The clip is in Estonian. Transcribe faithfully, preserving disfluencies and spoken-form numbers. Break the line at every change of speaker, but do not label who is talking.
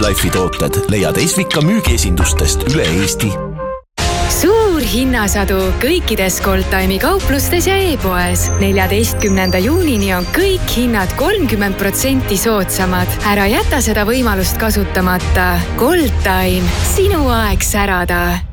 Life'i tooted leiad Esvika müügiesindustest üle Eesti.
Suur hinnasadu kõikides Goldtime'i kauplustes ja e-poes. neljateistkümnenda juunini on kõik hinnad kolmkümmend protsenti soodsamad. Ära jäta seda võimalust kasutamata. Goldtime, sinu aeg särada.